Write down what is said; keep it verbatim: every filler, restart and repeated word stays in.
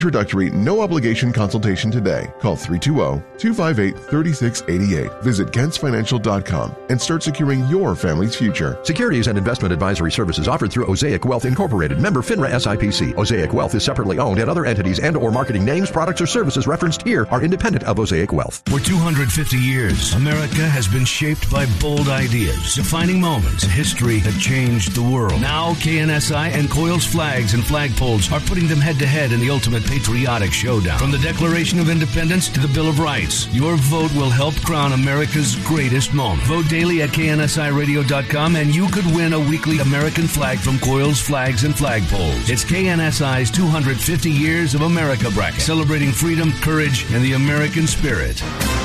Introductory, no-obligation consultation today. Call three two zero, two five eight, three six eight eight. Visit Kents Financial dot com and start securing your family's future. Securities and investment advisory services offered through Osaic Wealth Incorporated. Member FINRA S I P C. Osaic Wealth is separately owned, and other entities and or marketing names, products, or services referenced here are independent of Osaic Wealth. For two hundred fifty years, America has been shaped by bold ideas, defining moments in history that changed the world. Now, K N S I and Coils Flags and Flagpoles are putting them head-to-head in the ultimate patriotic showdown. From the Declaration of Independence to the Bill of Rights, your vote will help crown America's greatest moment. Vote daily at K N S I radio dot com and you could win a weekly American flag from Coils, Flags, and Flagpoles. It's K N S I's two hundred fifty Years of America bracket, celebrating freedom, courage, and the American spirit.